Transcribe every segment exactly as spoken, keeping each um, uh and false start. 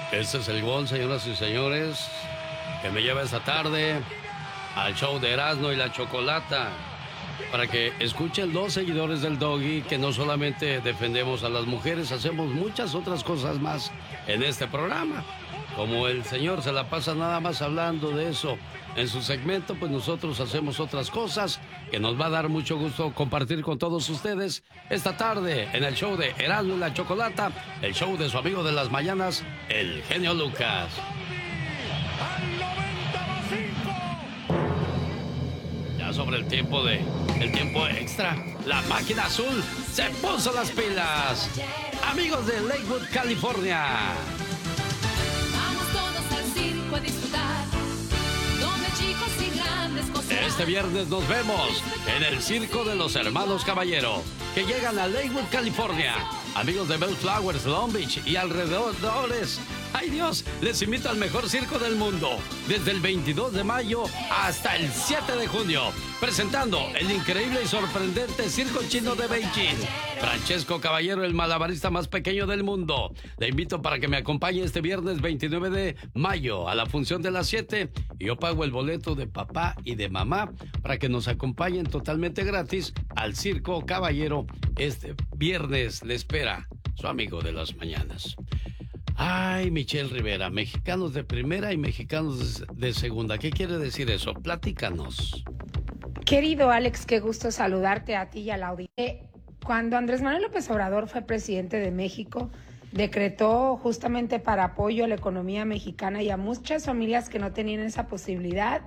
Este es el gol, señoras y señores, que me lleva esta tarde al show de Erasmo y la Chocolata, para que escuchen los seguidores del Doggy que no solamente defendemos a las mujeres, hacemos muchas otras cosas más en este programa. Como el señor se la pasa nada más hablando de eso en su segmento, pues nosotros hacemos otras cosas que nos va a dar mucho gusto compartir con todos ustedes esta tarde en el show de Erasmo y la Chocolata, el show de su amigo de las mañanas, el genio Lucas. Ya sobre el tiempo de el tiempo extra, la máquina azul se puso las pilas. Amigos de Lakewood, California. Vamos todos al circo a disfrutar, donde chicos y grandes gozarán. Este viernes nos vemos en el Circo de los Hermanos Caballero, que llegan a Lakewood, California. Amigos de Bellflowers, Long Beach y alrededores. ¡Ay Dios! Les invito al mejor circo del mundo, desde el veintidós de mayo hasta el siete de junio, presentando el increíble y sorprendente Circo Chino de Beijing. Francesco Caballero, el malabarista más pequeño del mundo. Le invito para que me acompañe este viernes veintinueve de mayo a la función de las siete, y yo pago el boleto de papá y de mamá para que nos acompañen totalmente gratis al Circo Caballero. Este viernes le espera su amigo de las mañanas. Ay, Michelle Rivera, mexicanos de primera y mexicanos de segunda. ¿Qué quiere decir eso? Platícanos. Querido Alex, qué gusto saludarte a ti y a la audiencia. Cuando Andrés Manuel López Obrador fue presidente de México, decretó justamente para apoyo a la economía mexicana y a muchas familias que no tenían esa posibilidad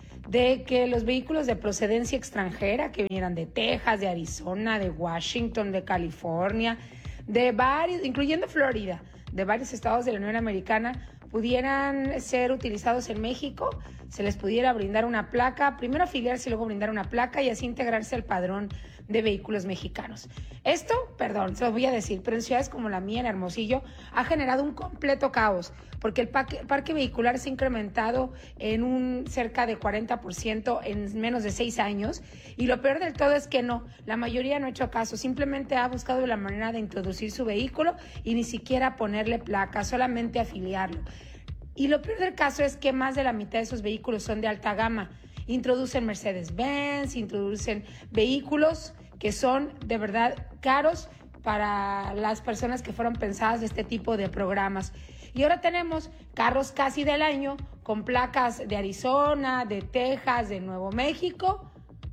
de que los vehículos de procedencia extranjera que vinieran de Texas, de Arizona, de Washington, de California, de varios, incluyendo Florida, de varios estados de la Unión Americana, pudieran ser utilizados en México, se les pudiera brindar una placa, primero afiliarse y luego brindar una placa y así integrarse al padrón de vehículos mexicanos. Esto, perdón, se lo voy a decir, pero en ciudades como la mía, en Hermosillo, ha generado un completo caos, porque el parque, parque vehicular se ha incrementado en un cerca de cuarenta por ciento en menos de seis años, y lo peor del todo es que no, la mayoría no ha hecho caso, simplemente ha buscado la manera de introducir su vehículo y ni siquiera ponerle placa, solamente afiliarlo. Y lo peor del caso es que más de la mitad de esos vehículos son de alta gama. Introducen Mercedes-Benz, introducen vehículos que son de verdad caros para las personas que fueron pensadas de este tipo de programas. Y ahora tenemos carros casi del año con placas de Arizona, de Texas, de Nuevo México,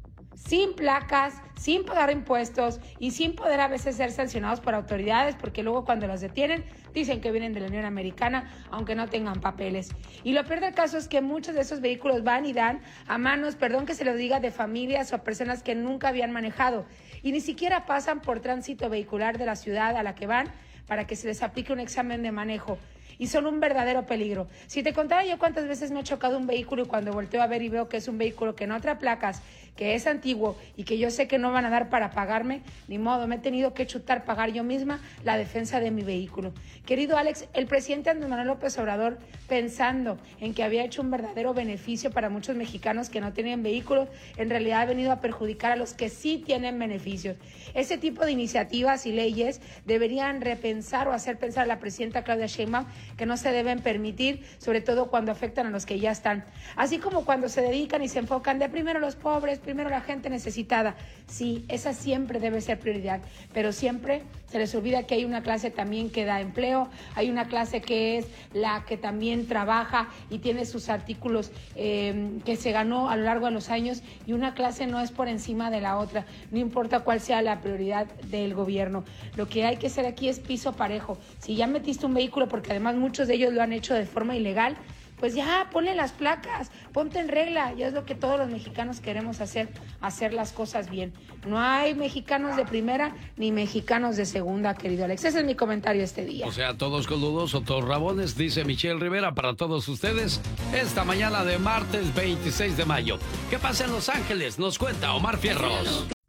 sin placas, sin pagar impuestos y sin poder a veces ser sancionados por autoridades, porque luego cuando los detienen dicen que vienen de la Unión Americana, aunque no tengan papeles. Y lo peor del caso es que muchos de esos vehículos van y dan a manos, perdón que se lo diga, de familias o personas que nunca habían manejado y ni siquiera pasan por tránsito vehicular de la ciudad a la que van para que se les aplique un examen de manejo. Y son un verdadero peligro. Si te contara yo cuántas veces me ha chocado un vehículo y cuando volteo a ver y veo que es un vehículo que no trae placas, que es antiguo y que yo sé que no van a dar para pagarme, ni modo, me he tenido que chutar pagar yo misma la defensa de mi vehículo. Querido Alex, el presidente Andrés Manuel López Obrador, pensando en que había hecho un verdadero beneficio para muchos mexicanos que no tenían vehículos, en realidad ha venido a perjudicar a los que sí tienen beneficios. Ese tipo de iniciativas y leyes deberían repensar o hacer pensar a la presidenta Claudia Sheinbaum que no se deben permitir, sobre todo cuando afectan a los que ya están. Así como cuando se dedican y se enfocan de primero los pobres, primero la gente necesitada. Sí, esa siempre debe ser prioridad, pero siempre se les olvida que hay una clase también que da empleo, hay una clase que es la que también trabaja y tiene sus artículos eh, que se ganó a lo largo de los años, y una clase no es por encima de la otra, no importa cuál sea la prioridad del gobierno. Lo que hay que hacer aquí es piso parejo. Si ya metiste un vehículo, porque además muchos de ellos lo han hecho de forma ilegal, pues ya, ponle las placas, ponte en regla, ya es lo que todos los mexicanos queremos hacer, hacer las cosas bien. No hay mexicanos de primera ni mexicanos de segunda, querido Alex. Ese es mi comentario este día. O sea, todos coludos o todos rabones, dice Michelle Rivera para todos ustedes esta mañana de martes veintiséis de mayo. ¿Qué pasa en Los Ángeles? Nos cuenta Omar Fierros.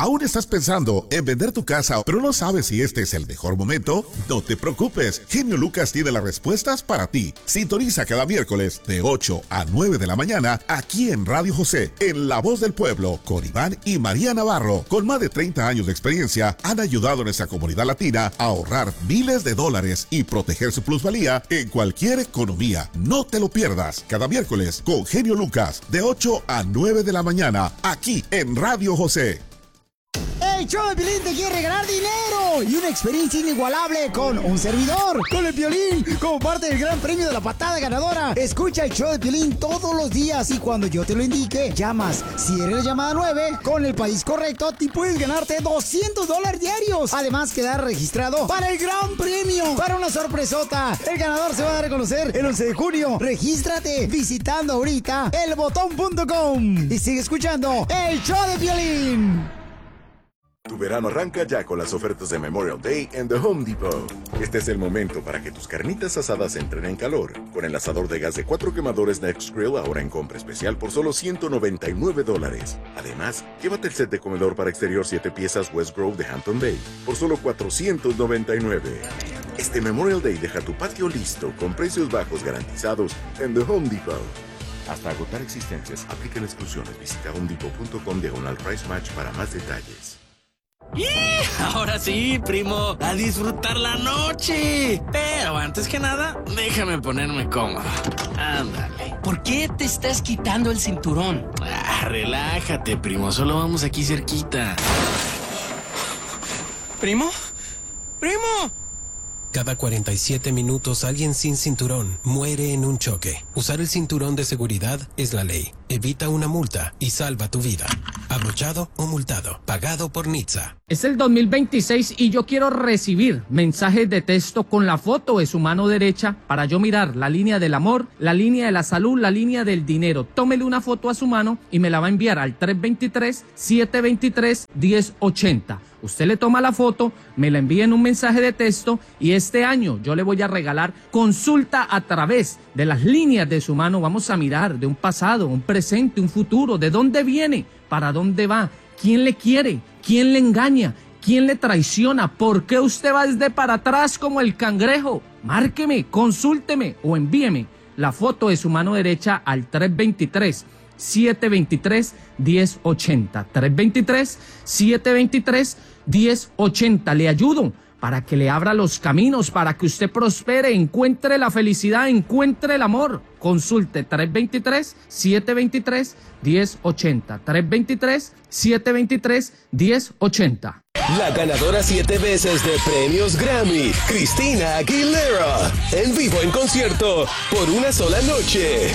¿Aún estás pensando en vender tu casa, pero no sabes si este es el mejor momento? No te preocupes, Genio Lucas tiene las respuestas para ti. Sintoniza cada miércoles de ocho a nueve de la mañana aquí en Radio José, en La Voz del Pueblo, con Iván y María Navarro. Con más de treinta años de experiencia, han ayudado a nuestra comunidad latina a ahorrar miles de dólares y proteger su plusvalía en cualquier economía. No te lo pierdas, cada miércoles con Genio Lucas, de ocho a nueve de la mañana, aquí en Radio José. El show de Piolín te quiere regalar dinero y una experiencia inigualable con un servidor, con el Piolín, como parte del gran premio de la patada ganadora. Escucha el show de Piolín todos los días y cuando yo te lo indique, llamas. Si eres la llamada nueve, con el país correcto, te puedes ganarte doscientos dólares diarios. Además, quedar registrado para el gran premio, para una sorpresota. El ganador se va a dar a conocer el once de junio. Regístrate visitando ahorita el botón punto com y sigue escuchando el show de Piolín. Tu verano arranca ya con las ofertas de Memorial Day en The Home Depot. Este es el momento para que tus carnitas asadas entren en calor. Con el asador de gas de cuatro quemadores Next Grill ahora en compra especial por solo ciento noventa y nueve dólares. Además, llévate el set de comedor para exterior siete piezas West Grove de Hampton Bay por solo cuatrocientos noventa y nueve. Este Memorial Day deja tu patio listo con precios bajos garantizados en The Home Depot. Hasta agotar existencias, aplican exclusiones. Visita homedepot punto com diagonal price match para más detalles. ¡Y! Ahora sí, primo, a disfrutar la noche. Pero antes que nada, déjame ponerme cómodo. Ándale. ¿Por qué te estás quitando el cinturón? Ah, relájate, primo, solo vamos aquí cerquita. ¿Primo? ¡Primo! Cada cuarenta y siete minutos alguien sin cinturón muere en un choque. Usar el cinturón de seguridad es la ley. Evita una multa y salva tu vida. Abrochado o multado. Pagado por N H T S A. Es el dos mil veintiséis y yo quiero recibir mensajes de texto con la foto de su mano derecha para yo mirar la línea del amor, la línea de la salud, la línea del dinero. Tómele una foto a su mano y me la va a enviar al tres dos tres, siete dos tres, uno cero ocho cero. Usted le toma la foto, me la envía en un mensaje de texto y este año yo le voy a regalar consulta a través de las líneas de su mano. Vamos a mirar de un pasado, un presente, un futuro, de dónde viene, para dónde va, quién le quiere, quién le engaña, quién le traiciona, por qué usted va desde para atrás como el cangrejo. Márqueme, consúlteme o envíeme la foto de su mano derecha al tres dos tres, siete dos tres, uno cero ocho cero. tres dos tres, siete dos tres, uno cero ocho cero. Le ayudo para que le abra los caminos, para que usted prospere, encuentre la felicidad, encuentre el amor. Consulte tres dos tres, siete dos tres, uno cero ocho cero. tres dos tres, siete dos tres, uno cero ocho cero. La ganadora siete veces de premios Grammy, Christina Aguilera, en vivo en concierto por una sola noche.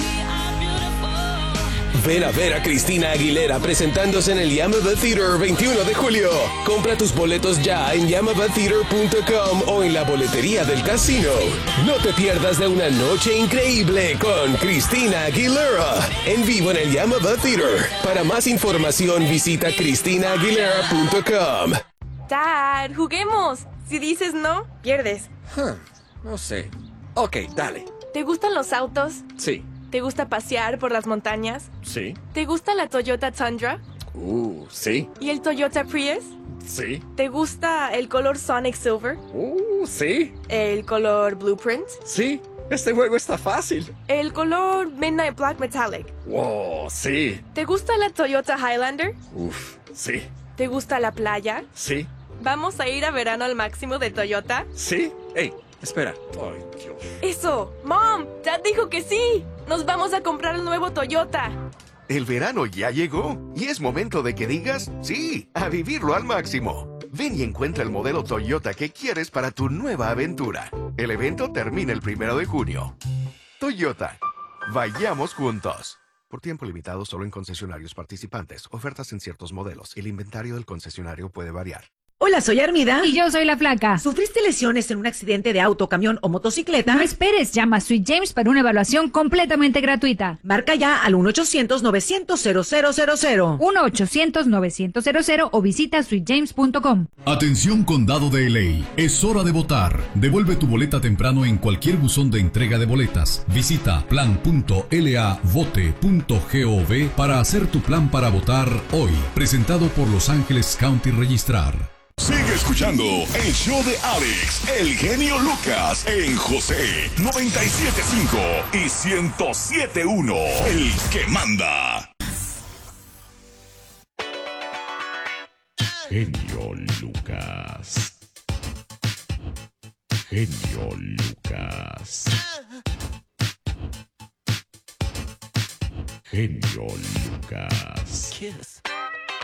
Ven a ver a Christina Aguilera presentándose en el Yamava Theater veintiuno de julio. Compra tus boletos ya en yamava theater punto com o en la boletería del casino. No te pierdas de una noche increíble con Christina Aguilera en vivo en el Yamava Theater. Para más información visita christina aguilera punto com. Dad, juguemos. Si dices no, pierdes. Huh, no sé. Ok, dale. ¿Te gustan los autos? Sí. ¿Te gusta pasear por las montañas? Sí. ¿Te gusta la Toyota Tundra? Uh, sí. ¿Y el Toyota Prius? Sí. ¿Te gusta el color Sonic Silver? Uh, sí. ¿El color Blueprint? Sí. Este juego está fácil. ¿El color Midnight Black Metallic? Wow, sí. ¿Te gusta la Toyota Highlander? Uf, sí. ¿Te gusta la playa? Sí. ¿Vamos a ir a verano al máximo de Toyota? Sí. Ey, espera. Ay, Dios. ¡Eso! ¡Mom! ¡Dad dijo que sí! ¡Nos vamos a comprar el nuevo Toyota! El verano ya llegó y es momento de que digas sí, a vivirlo al máximo. Ven y encuentra el modelo Toyota que quieres para tu nueva aventura. El evento termina el primero de junio. Toyota. Vayamos juntos. Por tiempo limitado solo en concesionarios participantes. Ofertas en ciertos modelos. El inventario del concesionario puede variar. Hola, soy Armida. Y yo soy la Flaca. ¿Sufriste lesiones en un accidente de auto, camión o motocicleta? No esperes, llama a Sweet James para una evaluación completamente gratuita. Marca ya al uno ochocientos novecientos cero cero cero cero. uno ochocientos novecientos cero cero o visita sweet james punto com. Atención Condado de L A, es hora de votar. Devuelve tu boleta temprano en cualquier buzón de entrega de boletas. Visita plan punto l a vote punto gov para hacer tu plan para votar hoy. Presentado por Los Ángeles County Registrar. Sigue escuchando el show de Alex, el genio Lucas, en José noventa y siete punto cinco y ciento siete punto uno, el que manda. Genio Lucas. Genio Lucas. Genio Lucas. Kiss.